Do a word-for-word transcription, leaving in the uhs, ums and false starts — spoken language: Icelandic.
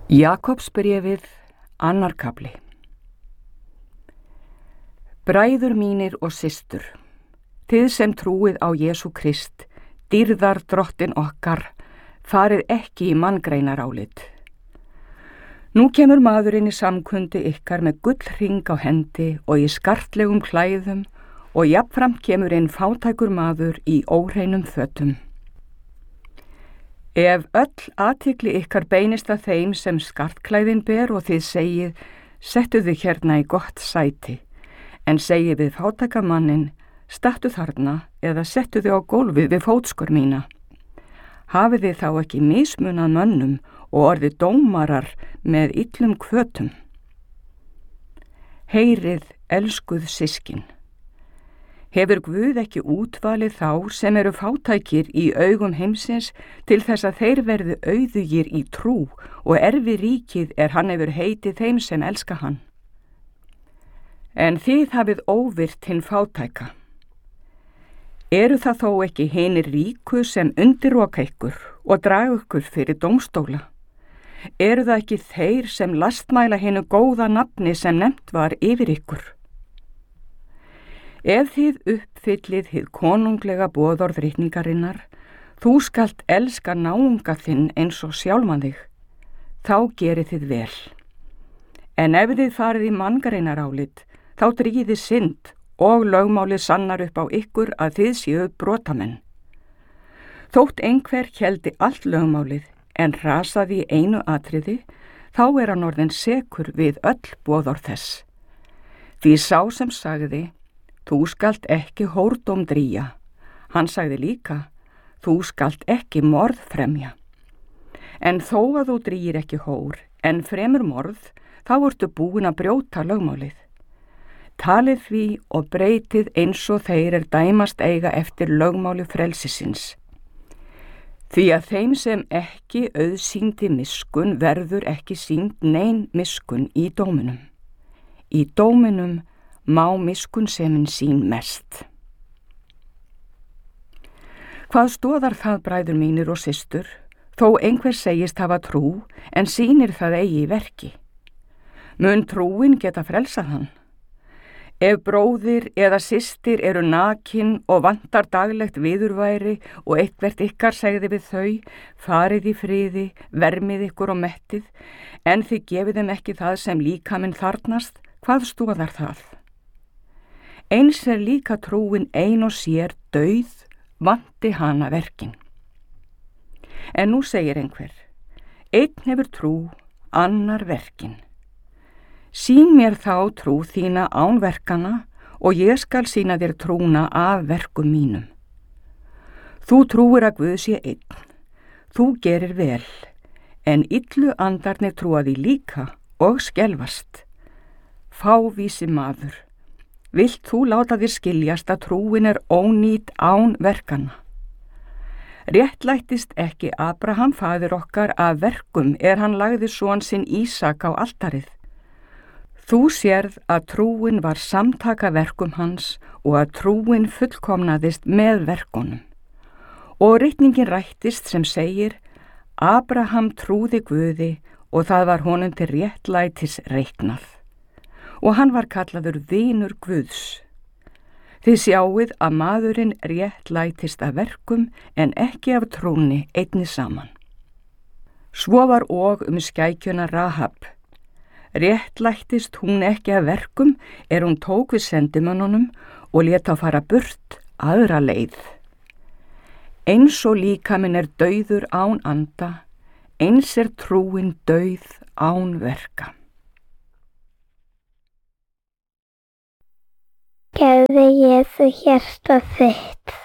Jakobsbréfið, annar kafli. Bræður mínir og systur, þið sem trúið á Jesú Krist, dýrðar drottin okkar, farið ekki í manngreinarálit. Nú kemur maðurinn í samkundi ykkar með gullhring á hendi og í skartlegum klæðum og jafnframt kemur inn fátækur maður í óhreinum fötum. Ef öll athygli ykkar beinist að þeim sem skartklæðin ber og þið segið, settu þið hérna í gott sæti, en segið við fátækamannin, stattu þarna eða settu þið á gólfið við fótskör mína. Hafið þið þá ekki mismunað mönnum og orðið dómarar með illum hvötum. Heyrið, elskuð systkin. Hefur Guð ekki útvalið þá sem eru fátækir í augum heimsins til þess að þeir verði auðugir í trú og erfi ríkið er hann hefur heitið þeim sem elska hann? En þið hafið óvirt hinn fátæka. Eru það þó ekki hinir ríku sem undirroka ykkur og draga ykkur fyrir dómstóla? Eru það ekki þeir sem lastmæla hinu góða nafni sem nefnt var yfir ykkur? Ef þið uppfyllið hið konunglega boðorð ritningarinnar, þú skalt elska náunga þinn eins og sjálfan þig, þá gerið þið vel. En ef þið farið í manngreinarálit, þá drýgið þið synd og lögmálið sannar upp á ykkur að þið séu brotamenn. Þótt einhver héldi allt lögmálið en rasaði í einu atriði, þá er hann orðinn sekur við öll boðorð þess. Því sá sem sagði, þú skalt ekki hórdóm drýja. Hann sagði líka, þú skalt ekki morð fremja. En þó að þú drýir ekki hór, en fremur morð, þá ertu búin að brjóta lögmálið. Talið því og breytið eins og þeir er dæmast eiga eftir lögmáli frelsisins. Því að þeim sem ekki auðsýndi miskun verður ekki sýnd nein miskun í dóminum. Í dóminum má miskunnsemin sín mest. Hvað stoðar það, bræður mínir og systur, þó einhver segist hafa trú, en sýnir það eigi í verki? Mun trúin geta frelsað hann? Ef bróðir eða systir eru nakin og vantar daglegt viðurværi og eitthvert ykkar segði við þau, farið í friði, vermið ykkur og mettið, en þið gefið þeim ekki það sem líkaminn þarnast, hvað stoðar það? Eins er líka trúin ein og sér dauð, vanti hana verkin. En nú segir einhver, einn hefur trú, annar verkin. Sýn mér þá trú þína án verkana og ég skal sýna þér trúna af verkum mínum. Þú trúir að Guð sé einn, þú gerir vel, en illu andarnir trúa því líka og skelfast. Fávísi maður. Vilt þú láta þér skiljast að trúin er ónýt án verkana? Réttlættist ekki Abraham faðir okkar af verkum er hann lagði son sinn Ísak á altarið. Þú sérð að trúin var samtaka verkum hans og að trúin fullkomnaðist með verkunum. Og ritningin rættist sem segir, Abraham trúði Guði og það var honum til réttlætis reiknað. Og hann var kallaður vinur Guðs. Þið sjáið að maðurinn réttlætist af verkum en ekki af trúni einni saman. Svo var og um skækjuna Rahab. Réttlættist hún ekki af verkum er hún tók við sendimönnunum og lét á fara burt aðra leið. Eins og líkaminn er dauður án anda, eins er trúin dauð án verka. Gefðu Jesú hjarta þitt.